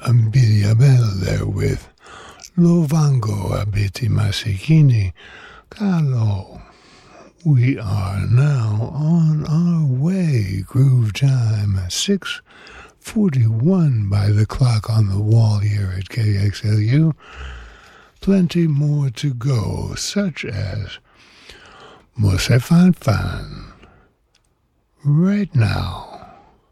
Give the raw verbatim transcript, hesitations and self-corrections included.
Ambiliabel there with Lovango Abiti Masikini Carlo. We are now on our way. Groove time, six forty-one by the clock on the wall here at K X L U. Plenty more to go, such as Mose Fan Fan, Right Now,